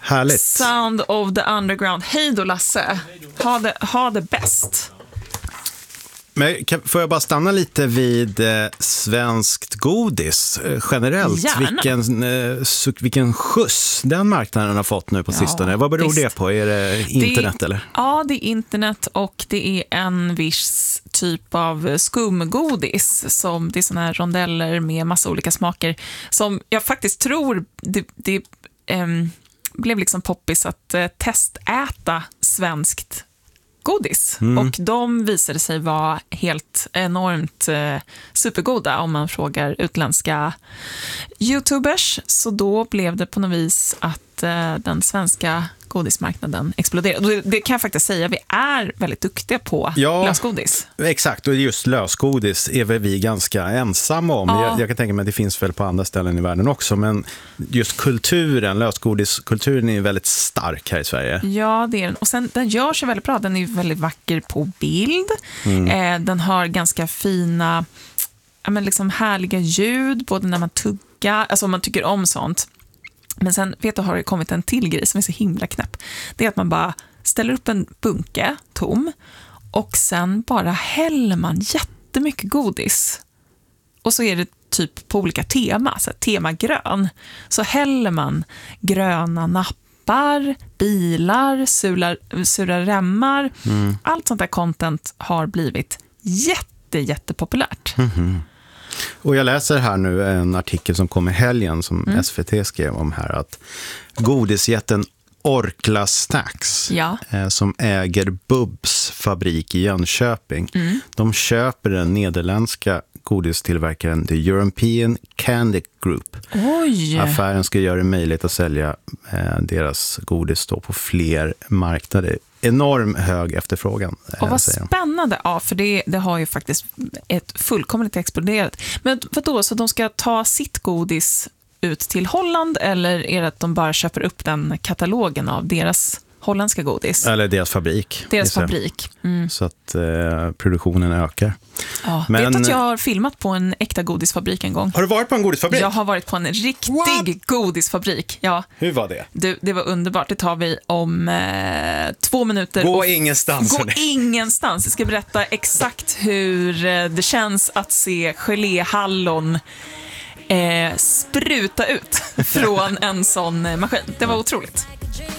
Härligt. Sound of the Underground. Hej då, Lasse. Ha det bäst. Men får jag bara stanna lite vid svenskt godis generellt? Vilken skjuts den marknaden har fått nu på sistone. Vad beror det på? Är det internet eller? Ja, det är internet och det är en viss typ av skumgodis. Det är såna här rondeller med massa olika smaker som jag faktiskt tror det blev liksom poppis att testäta svenskt godis. Och de visade sig vara helt enormt supergoda om man frågar utländska YouTubers. Så då blev det på något vis att den svenska godismarknaden exploderade. Det kan jag faktiskt säga, vi är väldigt duktiga på lösgodis. Exakt, och just lösgodis är väl vi ganska ensamma om. Ja. Jag kan tänka mig att det finns väl på andra ställen i världen också, men just kulturen, lösgodiskulturen är väldigt stark här i Sverige. Ja, det är den. Och sen den gör sig väldigt bra, den är väldigt vacker på bild. Den har ganska fina, liksom härliga ljud, både när man tuggar, alltså om man tycker om sånt. Men sen har det kommit en till grej som är så himla knäpp. Det är att man bara ställer upp en bunke tom och sen bara häller man jättemycket godis. Och så är det typ på olika tema, så tema grön. Så häller man gröna nappar, bilar, sura remmar. Allt sånt där content har blivit jättepopulärt. Och jag läser här nu en artikel som kom i helgen som SVT skrev om här, att godisjätten Orkla Snacks som äger Bubs fabrik i Jönköping, de köper den nederländska godistillverkaren The European Candy Group. Oj. Affären ska göra det möjligt att sälja deras godis då på fler marknader. Enorm hög efterfrågan. Och vad spännande, för det har ju faktiskt fullkomligt exploderat. Men vadå, så de ska ta sitt godis ut till Holland, eller är det att de bara köper upp den katalogen av deras holländska godis? Eller deras fabrik. Deras fabrik. Så att produktionen ökar. Ja, vet att jag har filmat på en äkta godisfabrik en gång. Har du varit på en godisfabrik? Jag har varit på en riktig godisfabrik. Ja. Hur var det? Det var underbart. Det tar vi om 2 minuter. Gå ingenstans. Gå ingenstans. Jag ska berätta exakt hur det känns att se geléhallon spruta ut från en sån maskin. Det var otroligt.